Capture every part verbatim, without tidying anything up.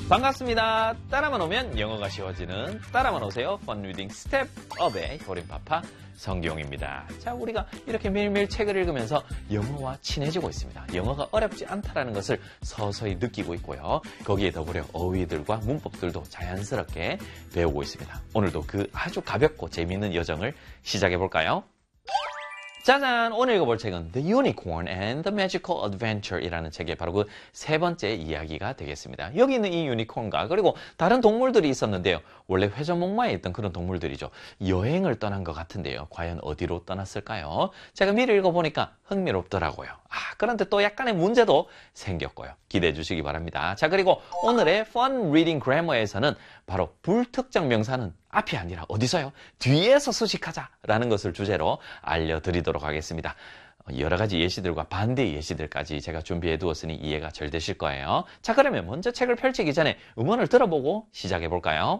반갑습니다. 따라만 오면 영어가 쉬워지는 따라만 오세요. Fun Reading Step Up의 호림파파 성기용입니다. 자, 우리가 이렇게 매일매일 책을 읽으면서 영어와 친해지고 있습니다. 영어가 어렵지 않다는 것을 서서히 느끼고 있고요. 거기에 더불어 어휘들과 문법들도 자연스럽게 배우고 있습니다. 오늘도 그 아주 가볍고 재미있는 여정을 시작해 볼까요? 짜잔! 오늘 읽어볼 책은 The Unicorn and the Magical Adventure 이라는 책의 바로 그 세 번째 이야기가 되겠습니다. 여기 있는 이 유니콘과 그리고 다른 동물들이 있었는데요. 원래 회전목마에 있던 그런 동물들이죠. 여행을 떠난 것 같은데요. 과연 어디로 떠났을까요? 제가 미리 읽어보니까 흥미롭더라고요. 아, 그런데 또 약간의 문제도 생겼고요. 기대해 주시기 바랍니다. 자, 그리고 오늘의 Fun Reading Grammar에서는 바로 불특정 명사는 앞이 아니라 어디서요? 뒤에서 수식하자라는 것을 주제로 알려드리도록 하겠습니다. 여러 가지 예시들과 반대 예시들까지 제가 준비해 두었으니 이해가 잘 되실 거예요. 자, 그러면 먼저 책을 펼치기 전에 음원을 들어보고 시작해 볼까요?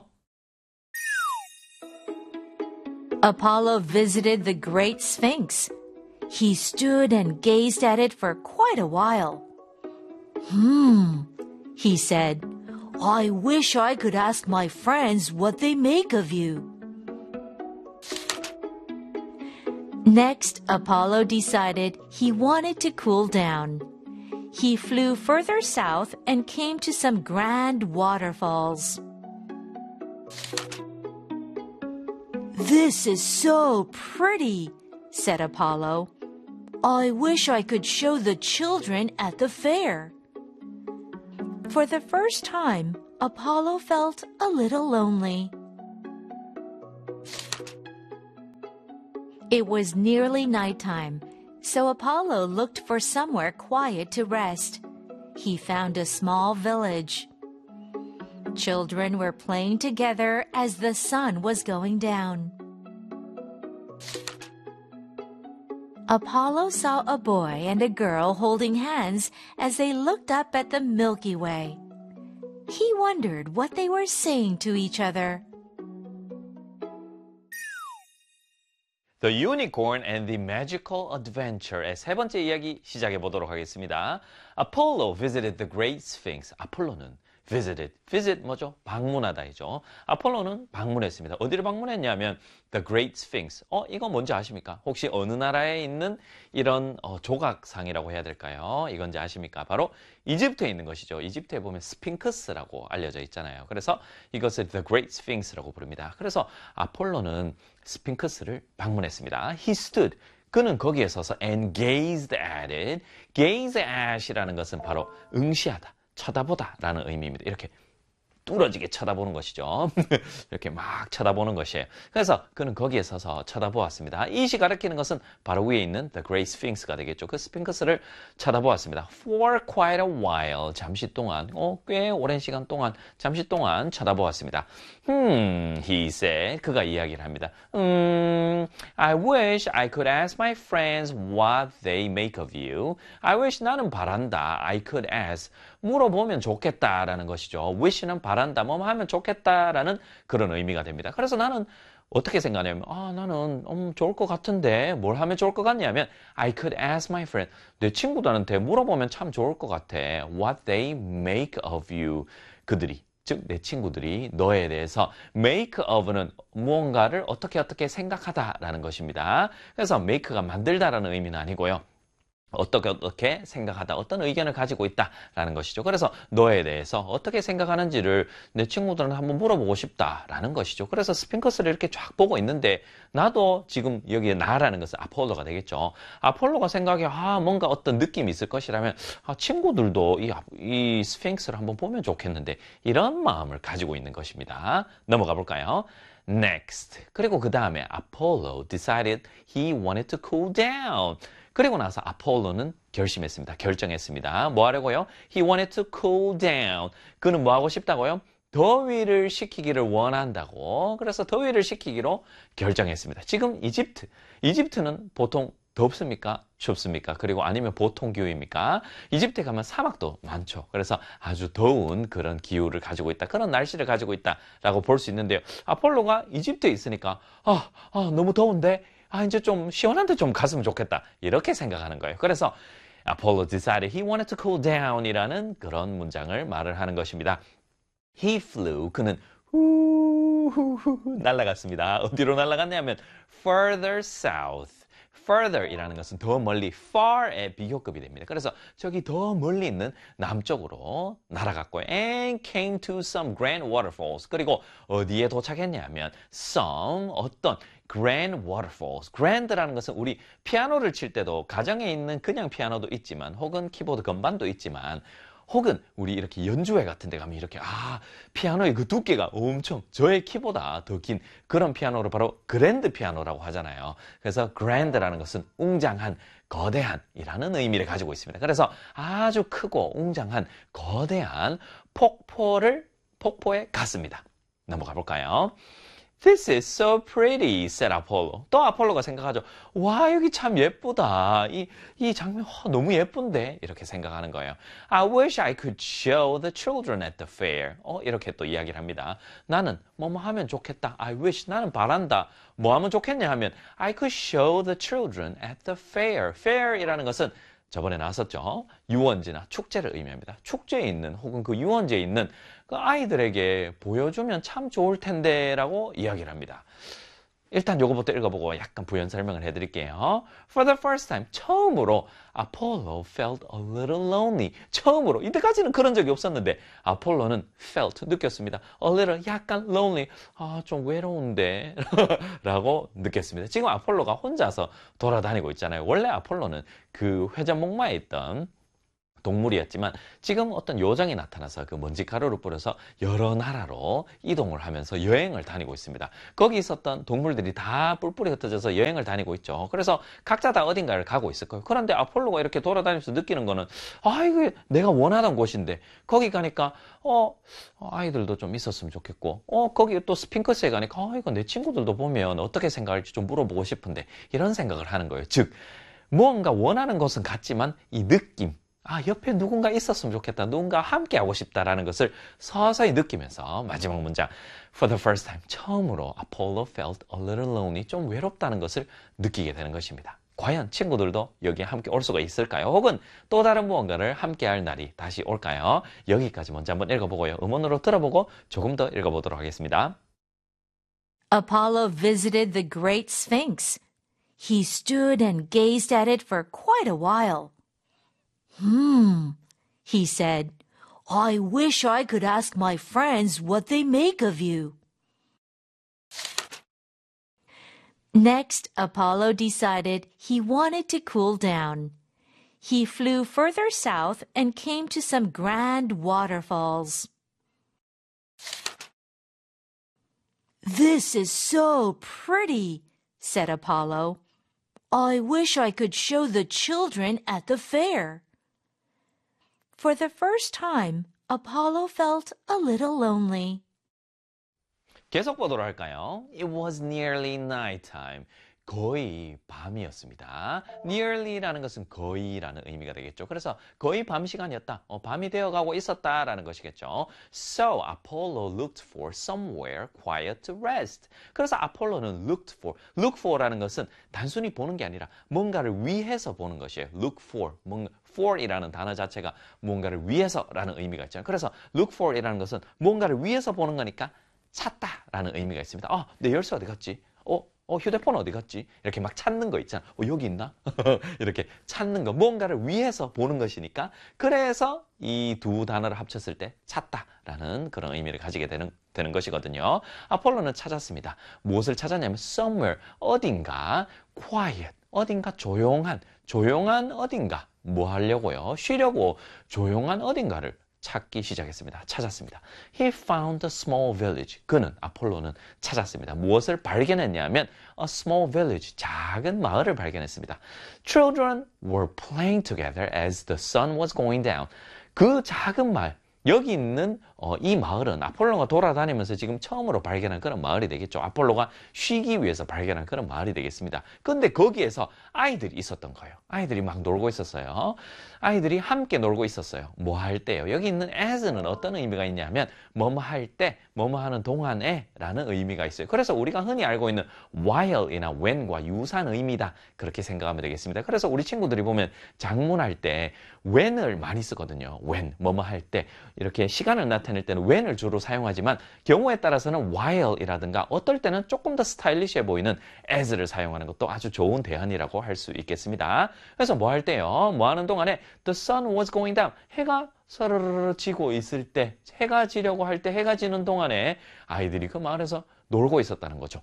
Apollo visited the Great Sphinx. He stood and gazed at it for quite a while. Hmm, he said. I wish I could ask my friends what they make of you. Next, Apollo decided he wanted to cool down. He flew further south and came to some grand waterfalls. This is so pretty, said Apollo. I wish I could show the children at the fair. For the first time, Apollo felt a little lonely. It was nearly nighttime, so Apollo looked for somewhere quiet to rest. He found a small village. Children were playing together as the sun was going down. Apollo saw a boy and a girl holding hands as they looked up at the Milky Way. He wondered what they were saying to each other. The Unicorn and the Magical Adventure의 세 번째 이야기 시작해 보도록 하겠습니다. Apollo visited the Great Sphinx. 아폴로는 visited. visit 뭐죠? 방문하다이죠. 아폴로는 방문했습니다. 어디를 방문했냐면 the Great Sphinx. 어, 이거 뭔지 아십니까? 혹시 어느 나라에 있는 이런 어, 조각상이라고 해야 될까요? 이건지 아십니까? 바로 이집트에 있는 것이죠. 이집트에 보면 스핑크스라고 알려져 있잖아요. 그래서 이것을 the Great Sphinx라고 부릅니다. 그래서 아폴로는 스핑크스를 방문했습니다. He stood. 그는 거기에 서서 and gazed at it. gaze at 이라는 것은 바로 응시하다. 쳐다보다 라는 의미입니다. 이렇게 뚫어지게 쳐다보는 것이죠. 이렇게 막 쳐다보는 것이에요. 그래서 그는 거기에 서서 쳐다보았습니다. 이시 가리키는 것은 바로 위에 있는 The Great Sphinx가 되겠죠. 그 스핑크스를 쳐다보았습니다. For quite a while. 잠시 동안, 어, 꽤 오랜 시간 동안, 잠시 동안 쳐다보았습니다. Hmm, he said. 그가 이야기를 합니다. 음, I wish I could ask my friends what they make of you. I wish 나는 바란다. I could ask. 물어보면 좋겠다라는 것이죠. wish는 바란다, 뭐 하면 좋겠다라는 그런 의미가 됩니다. 그래서 나는 어떻게 생각하냐면 아, 나는 음, 좋을 것 같은데 뭘 하면 좋을 것 같냐면 I could ask my friend. 내 친구들한테 물어보면 참 좋을 것 같아. What they make of you. 그들이, 즉 내 친구들이 너에 대해서 make of는 무언가를 어떻게 어떻게 생각하다라는 것입니다. 그래서 make가 만들다라는 의미는 아니고요. 어떻게 어떻게 생각하다, 어떤 의견을 가지고 있다라는 것이죠. 그래서 너에 대해서 어떻게 생각하는지를 내 친구들한테 한번 물어보고 싶다라는 것이죠. 그래서 스핑크스를 이렇게 쫙 보고 있는데 나도 지금 여기에 나라는 것은 아폴로가 되겠죠. 아폴로가 생각해 아 뭔가 어떤 느낌이 있을 것이라면 아, 친구들도 이, 이 스핑크스를 한번 보면 좋겠는데 이런 마음을 가지고 있는 것입니다. 넘어가 볼까요? Next. 그리고 그 다음에 Apollo decided he wanted to cool down. 그리고 나서 아폴로는 결심했습니다. 결정했습니다. 뭐 하려고요? He wanted to cool down. 그는 뭐 하고 싶다고요? 더위를 식히기를 원한다고. 그래서 더위를 식히기로 결정했습니다. 지금 이집트. 이집트는 보통 덥습니까? 춥습니까? 그리고 아니면 보통 기후입니까? 이집트에 가면 사막도 많죠. 그래서 아주 더운 그런 기후를 가지고 있다. 그런 날씨를 가지고 있다라고 볼 수 있는데요. 아폴로가 이집트에 있으니까 아, 아 너무 더운데 아, 이제 좀 시원한 데 좀 갔으면 좋겠다. 이렇게 생각하는 거예요. 그래서 Apollo decided he wanted to cool down 이라는 그런 문장을 말을 하는 것입니다. He flew. 그는 후후후 날아갔습니다. 어디로 날아갔냐면 further south. further이라는 것은 더 멀리, far의 비교급이 됩니다. 그래서 저기 더 멀리 있는 남쪽으로 날아갔고요. And came to some grand waterfalls. 그리고 어디에 도착했냐면 some, 어떤 grand waterfalls. grand라는 것은 우리 피아노를 칠 때도 가정에 있는 그냥 피아노도 있지만 혹은 키보드 건반도 있지만 혹은 우리 이렇게 연주회 같은 데 가면 이렇게 아 피아노의 그 두께가 엄청 저의 키보다 더 긴 그런 피아노를 바로 그랜드 피아노라고 하잖아요. 그래서 grand라는 것은 웅장한, 거대한이라는 의미를 가지고 있습니다. 그래서 아주 크고 웅장한 거대한 폭포를 폭포에 갔습니다. 넘어가 볼까요? This is so pretty, said Apollo. 또 아폴로가 생각하죠. 와, 여기 참 예쁘다. 이, 이 장면 와, 너무 예쁜데? 이렇게 생각하는 거예요. I wish I could show the children at the fair. 어, 이렇게 또 이야기를 합니다. 나는 뭐뭐 하면 좋겠다. I wish, 나는 바란다. 뭐 하면 좋겠냐 하면 I could show the children at the fair. fair이라는 것은 저번에 나왔었죠. 유원지나 축제를 의미합니다. 축제에 있는 혹은 그 유원지에 있는 그 아이들에게 보여주면 참 좋을 텐데 라고 이야기를 합니다. 일단 요거부터 읽어보고 약간 부연 설명을 해드릴게요. For the first time, 처음으로 Apollo felt a little lonely. 처음으로, 이때까지는 그런 적이 없었는데 아폴로는 felt, 느꼈습니다. A little, 약간 lonely. 아, 좀 외로운데 라고 느꼈습니다. 지금 아폴로가 혼자서 돌아다니고 있잖아요. 원래 아폴로는 그 회전목마에 있던 동물이었지만 지금 어떤 요정이 나타나서 그 먼지 가루를 뿌려서 여러 나라로 이동을 하면서 여행을 다니고 있습니다. 거기 있었던 동물들이 다 뿔뿔이 흩어져서 여행을 다니고 있죠. 그래서 각자 다 어딘가를 가고 있을 거예요. 그런데 아폴로가 이렇게 돌아다니면서 느끼는 거는 아 이거 내가 원하던 곳인데 거기 가니까 어 아이들도 좀 있었으면 좋겠고 어 거기 또 스핑크스에 가니까 아 이거 내 친구들도 보면 어떻게 생각할지 좀 물어보고 싶은데 이런 생각을 하는 거예요. 즉 무언가 원하는 것은 같지만 이 느낌 아, 옆에 누군가 있었으면 좋겠다. 누군가 함께 하고 싶다라는 것을 서서히 느끼면서 마지막 문장 For the first time, 처음으로 Apollo felt a little lonely. 좀 외롭다는 것을 느끼게 되는 것입니다. 과연 친구들도 여기에 함께 올 수가 있을까요? 혹은 또 다른 무언가를 함께 할 날이 다시 올까요? 여기까지 먼저 한번 읽어보고요. 음원으로 들어보고 조금 더 읽어보도록 하겠습니다. Apollo visited the Great Sphinx. He stood and gazed at it for quite a while. Hmm, he said, I wish I could ask my friends what they make of you. Next, Apollo decided he wanted to cool down. He flew further south and came to some grand waterfalls. This is so pretty, said Apollo. I wish I could show the children at the fair. For the first time, Apollo felt a little lonely. 계속 보도록 할까요? It was nearly nighttime. 거의 밤이었습니다. nearly라는 것은 거의라는 의미가 되겠죠. 그래서 거의 밤 시간이었다. 어, 밤이 되어가고 있었다라는 것이겠죠. So Apollo looked for somewhere quiet to rest. 그래서 아폴로는 looked for, look for라는 것은 단순히 보는 게 아니라 뭔가를 위해서 보는 것이에요. look for, 뭔가 for이라는 단어 자체가 뭔가를 위해서라는 의미가 있잖아요. 그래서 look for이라는 것은 뭔가를 위해서 보는 거니까 찾다라는 의미가 있습니다. 아, 내 열쇠 어디 갔지? 어, 어, 휴대폰 어디 갔지? 이렇게 막 찾는 거 있잖아. 어, 여기 있나? 이렇게 찾는 거. 뭔가를 위해서 보는 것이니까. 그래서 이 두 단어를 합쳤을 때 찾다라는 그런 의미를 가지게 되는, 되는 것이거든요. 아폴로는 찾았습니다. 무엇을 찾았냐면 somewhere, 어딘가, quiet, 어딘가 조용한, 조용한 어딘가. 뭐 하려고요? 쉬려고 조용한 어딘가를 찾기 시작했습니다. 찾았습니다. He found a small village. 그는, 아폴로는 찾았습니다. 무엇을 발견했냐면 a small village, 작은 마을을 발견했습니다. Children were playing together as the sun was going down. 그 작은 마을, 여기 있는 어, 이 마을은 아폴로가 돌아다니면서 지금 처음으로 발견한 그런 마을이 되겠죠. 아폴로가 쉬기 위해서 발견한 그런 마을이 되겠습니다. 근데 거기에서 아이들이 있었던 거예요. 아이들이 막 놀고 있었어요. 아이들이 함께 놀고 있었어요. 뭐 할 때요? 여기 있는 as는 어떤 의미가 있냐면 뭐뭐 할 때, 뭐뭐 하는 동안에 라는 의미가 있어요. 그래서 우리가 흔히 알고 있는 while이나 when과 유사한 의미다. 그렇게 생각하면 되겠습니다. 그래서 우리 친구들이 보면 작문할 때 when을 많이 쓰거든요. when, 뭐뭐 할 때. 이렇게 시간을 나타낼 때는 when을 주로 사용하지만 경우에 따라서는 while이라든가 어떨 때는 조금 더 스타일리시해 보이는 as를 사용하는 것도 아주 좋은 대안이라고 할 수 있겠습니다. 그래서 뭐 할 때요? 뭐 하는 동안에 the sun was going down. 해가 서르르 지고 있을 때, 해가 지려고 할 때 해가 지는 동안에 아이들이 그 마을에서 놀고 있었다는 거죠.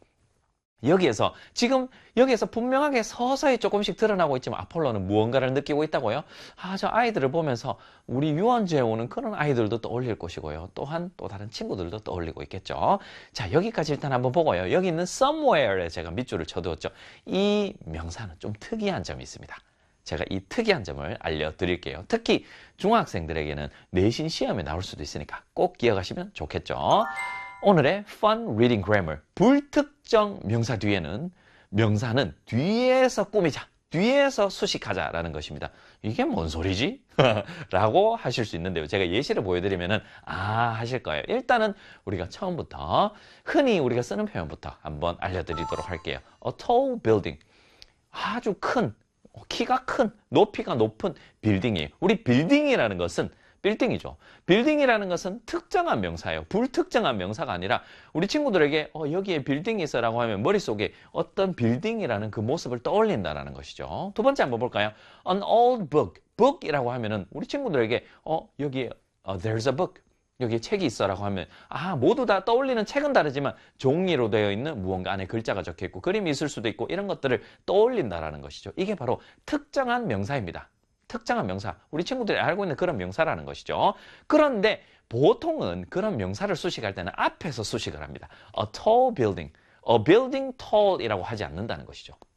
여기에서 지금 여기에서 분명하게 서서히 조금씩 드러나고 있지만 아폴로는 무언가를 느끼고 있다고요? 아, 저 아이들을 보면서 우리 유원지에 오는 그런 아이들도 떠올릴 것이고요. 또한 또 다른 친구들도 떠올리고 있겠죠. 자, 여기까지 일단 한번 보고요. 여기 있는 somewhere에 제가 밑줄을 쳐두었죠. 이 명사는 좀 특이한 점이 있습니다. 제가 이 특이한 점을 알려드릴게요. 특히 중학생들에게는 내신 시험에 나올 수도 있으니까 꼭 기억하시면 좋겠죠. 오늘의 Fun Reading Grammar, 불특정 명사 뒤에는 명사는 뒤에서 꾸미자, 뒤에서 수식하자라는 것입니다. 이게 뭔 소리지? 라고 하실 수 있는데요. 제가 예시를 보여드리면 아 하실 거예요. 일단은 우리가 처음부터 흔히 우리가 쓰는 표현부터 한번 알려드리도록 할게요. A tall building, 아주 큰, 키가 큰, 높이가 높은 빌딩이에요. 우리 빌딩이라는 것은 빌딩이죠. 빌딩이라는 것은 특정한 명사예요. 불특정한 명사가 아니라 우리 친구들에게 어, 여기에 빌딩이 있어라고 하면 머릿속에 어떤 빌딩이라는 그 모습을 떠올린다는 것이죠. 두 번째 한번 볼까요? An old book. book이라고 하면은 우리 친구들에게 어, 여기에 uh, there's a book. 여기에 책이 있어라고 하면 아 모두 다 떠올리는 책은 다르지만 종이로 되어 있는 무언가 안에 글자가 적혀 있고 그림이 있을 수도 있고 이런 것들을 떠올린다라는 것이죠. 이게 바로 특정한 명사입니다. 특정한 명사, 우리 친구들이 알고 있는 그런 명사라는 것이죠. 그런데 보통은 그런 명사를 수식할 때는 앞에서 수식을 합니다. A tall building, a building tall 이라고 하지 않는다는 것이죠.